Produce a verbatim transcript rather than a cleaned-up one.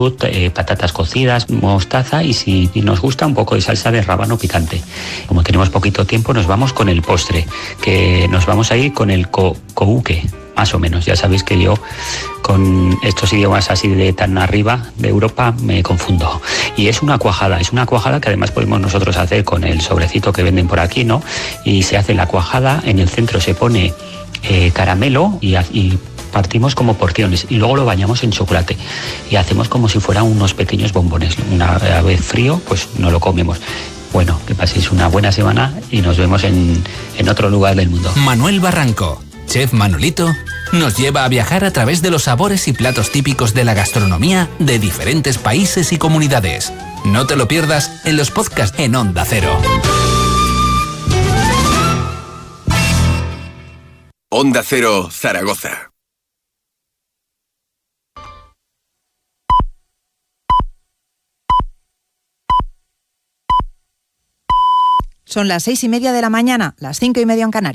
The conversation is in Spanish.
Eh, patatas cocidas, mostaza y si nos gusta un poco de salsa de rábano picante. Como tenemos poquito tiempo nos vamos con el postre, que nos vamos a ir con el co couque, más o menos. Ya sabéis que yo con estos idiomas así de tan arriba de Europa me confundo. Y es una cuajada, es una cuajada que además podemos nosotros hacer con el sobrecito que venden por aquí, ¿no? Y se hace la cuajada, en el centro se pone eh, caramelo y, y partimos como porciones y luego lo bañamos en chocolate y hacemos como si fueran unos pequeños bombones. Una vez frío, pues no lo comemos. Bueno, que paséis una buena semana y nos vemos en, en otro lugar del mundo. Manuel Barranco, chef Manolito, nos lleva a viajar a través de los sabores y platos típicos de la gastronomía de diferentes países y comunidades. No te lo pierdas en los podcasts en Onda Cero. Onda Cero, Zaragoza. Son las seis y media de la mañana, las cinco y media en Canarias.